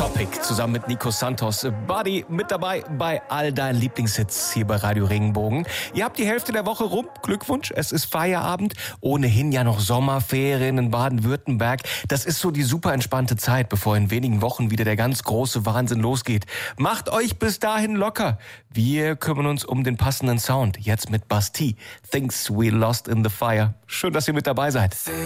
Topic zusammen mit Nico Santos. Buddy mit dabei bei all deinen Lieblingshits hier bei Radio Regenbogen. Ihr habt die Hälfte der Woche rum. Glückwunsch, es ist Feierabend. Ohnehin ja noch Sommerferien in Baden-Württemberg. Das ist so die super entspannte Zeit, bevor in wenigen Wochen wieder der ganz große Wahnsinn losgeht. Macht euch bis dahin locker. Wir kümmern uns um den passenden Sound. Jetzt mit Bastille. Things We Lost in the Fire. Schön, dass ihr mit dabei seid.